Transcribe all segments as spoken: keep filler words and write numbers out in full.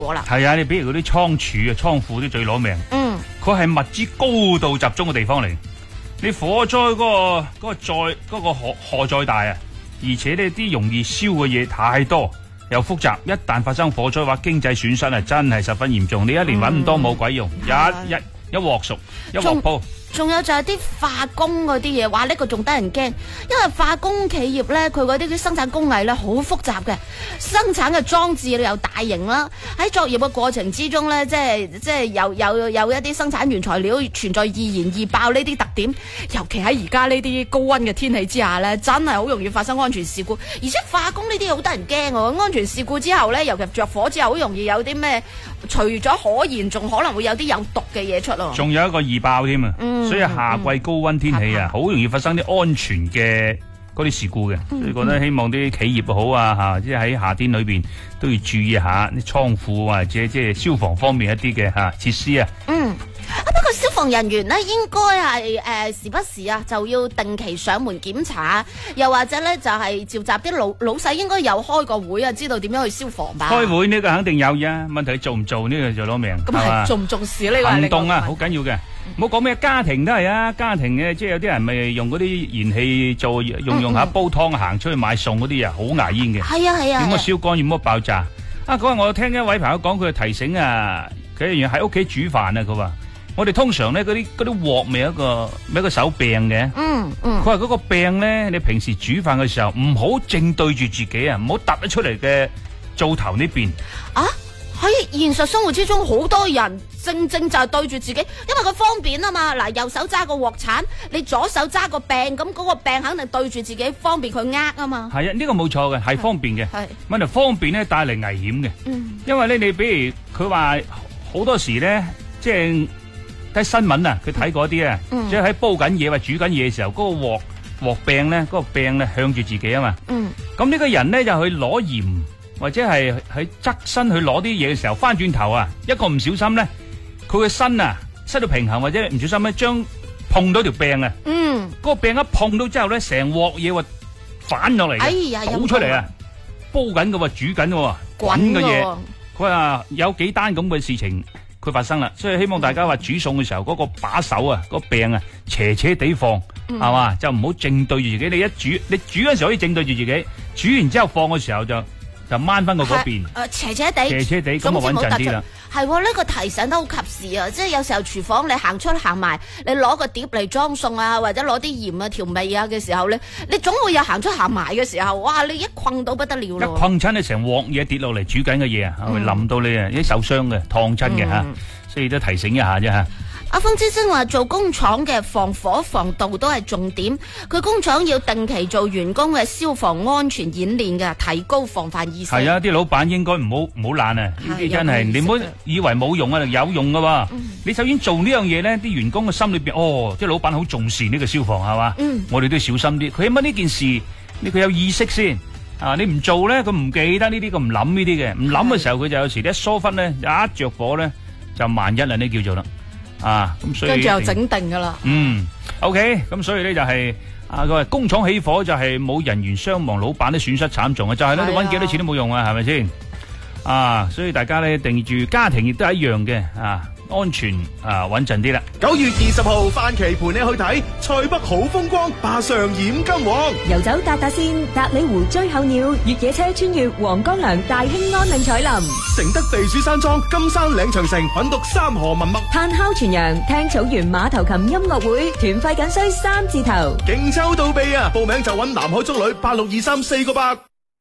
果啦。 係啊，你比如嗰啲倉儲啊、倉庫啲最攞命。 嗯， 佢係物資高度集中嘅地方嚟。你火災嗰、嗰個嗰、嗰個災嗰、嗰個荷荷載大啊，而且呢啲容易燒嘅嘢太多又複雜，一旦發生火災嘅話，經濟損失啊真係十分嚴重。你一年搵咁多冇鬼用， 嗯、 一一一鑊熟一鑊煲。 仲有就係啲化工嗰啲嘢，哇！呢個仲得人驚，因為化工企業咧，佢嗰啲生產工藝咧好複雜嘅，生產嘅裝置又大型啦。喺作業嘅過程之中咧，即係即係有有有一啲生產原材料存在易燃易爆呢啲特點，尤其喺而家呢啲高溫嘅天氣之下咧，真係好容易發生安全事故。而且化工呢啲好得人驚喎，安全事故之後咧，尤其着火之後，好容易有啲咩，除咗可燃，仲可能會有啲有毒嘅嘢出咯。 仲有一個易爆添啊！ 嗯所以夏季高溫天氣啊，好、嗯、容易發生啲安全嘅嗰啲事故嘅， 嗯、 所以覺得希望啲企業好啊吓，即係喺夏天裏邊都要注意下啲倉庫或者即係消防方面一啲嘅吓設施啊。 嗯，啊不過消防人員咧應該係誒時不時啊就要定期上門檢查，又或者咧就係、是、召集啲老老細應該有開個會啊，知道點樣去消防吧？ 開會呢個肯定有嘅，問題做唔做呢個就攞命。 咁係重唔重視呢個行動啊，好緊要嘅。唔好講咩家庭都係啊，家庭嘅即係有啲人咪用嗰啲燃氣做用用下煲湯，行出去買餸嗰啲啊，好牙煙嘅。係啊係啊，點解燒乾要乜爆炸？啊嗰日我聽一位朋友講，佢提醒啊，佢一樣喺屋企煮飯啊，佢話我哋通常咧嗰啲嗰啲鑊咪有一個咪一個手柄嘅。嗯嗯。佢話嗰個柄咧，你平時煮飯嘅時候唔好正對住自己啊，唔好突咗出嚟嘅灶頭呢邊。啊？喺現實生活之中，好多人正正就係對住自己，因為佢方便啊嘛。嗱，右手揸個鑊鏟，你左手揸個柄，咁嗰個柄肯定對住自己，方便佢握啊嘛。係啊，呢個冇錯嘅，係方便嘅。係問題方便咧，帶嚟危險嘅。嗯，因為咧，你比如佢話好多時咧，即係睇新聞啊，佢睇嗰啲啊，即係喺煲緊嘢或煮緊嘢嘅時候，嗰個鑊鑊柄咧，嗰個柄咧向住自己啊嘛。嗯，咁呢個人咧就去攞鹽。或者係喺側身去攞啲嘢嘅時候，翻轉頭啊，一個唔小心咧，佢嘅身啊失到平衡，或者唔小心咧將碰到條柄啊，嗯，嗰個柄一碰到之後咧，成鑊嘢話反落嚟，哎呀，倒出嚟啊，煲緊嘅喎，煮緊嘅喎，滾嘅嘢，佢話有幾單咁嘅事情佢發生啦，所以希望大家話煮餸嘅時候嗰個把手啊，嗰個柄啊斜斜地放，係嘛，就唔好正對住自己。你一煮，你煮嗰時可以正對住自己，煮完之後放嘅時候就。就掹翻過嗰邊，誒斜斜地，斜斜地咁啊穩陣啲啦。係喎，呢個提醒得好及時啊！即係有時候廚房你行出行埋，你攞個碟嚟裝餸啊，或者攞啲鹽啊調味啊嘅時候咧，你總會有行出行埋嘅時候，哇！你一困到不得了咯。一困親你成鑊嘢跌落嚟煮緊嘅嘢啊，會淋到你啊，一受傷嘅，燙親嘅嚇，所以都提醒一下啫嚇。阿風之星話做工廠嘅防火防盜都係重點，佢工廠要定期做員工嘅消防安全演練嘅，提高防範意識。係啊，啲老闆應該唔好唔好懶啊！呢啲真係你唔好以為冇用啊，有用噶喎。嗯、你首先做呢樣嘢咧，啲員工嘅心裏邊，哦，即係老闆好重視呢個消防係嘛？嗯、我哋都要小心啲。佢起碼呢件事，你佢有意識先啊！你唔做咧，佢唔記得呢啲，佢唔諗呢啲嘅，唔諗嘅時候，佢就有時一疏忽咧，一着火咧就萬一啦，呢叫做啦。啊，咁所以跟住又整定噶啦。嗯 ，OK， 咁所以咧就係、是、啊，佢話工廠起火就係冇人員傷亡，老闆都損失慘重啊，就係、是、咧你搵幾多錢都冇用啊，係咪先？啊，所以大家咧定住家庭亦都係一樣嘅啊。安全啊，穩陣啲啦！ 九月二十號，范琪陪你去睇塞北好風光，霸上染金黃。 遊走達達線，達里湖追候鳥，越野車穿越黃江梁，大興安嶺彩林。 承德避暑山莊，金山嶺長城，品讀三河文物。 炭烤全羊，聽草原馬頭琴音樂會，團費僅需三字頭。 勁抽到臂啊！報名就揾南海中旅八六二三四個八。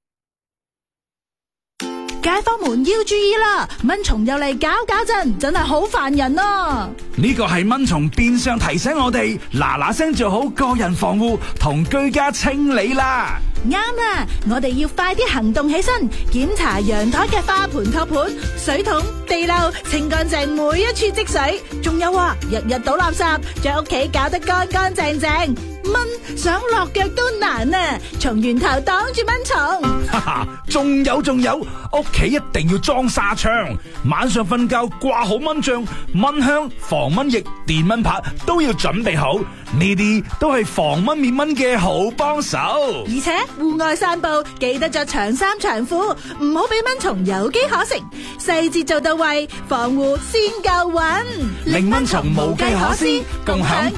街坊們要注意啦，蚊蟲又嚟搞搞震，真係好煩人啊！ 呢個係蚊蟲變相提醒我哋嗱嗱聲做好個人防護同居家清理啦。 啱啦，我哋要快啲行動起身，檢查陽台嘅花盆托盤、水桶、地漏，清乾淨每一處積水。仲有啊，日日倒垃圾，將屋企搞得乾乾淨淨。 蚊，想落腳都難啊！從源頭擋住蚊蟲。 哈哈，仲有仲有，屋企一定要裝紗窗，晚上瞓覺掛好蚊帳、蚊香、防蚊液、電蚊拍都要準備好，呢啲都係防蚊滅蚊嘅好幫手。 而且戶外散步記得着長衫長褲，唔好俾蚊蟲有機可乘，細節做到位，防護先夠穩， 令蚊蟲無計可施，共享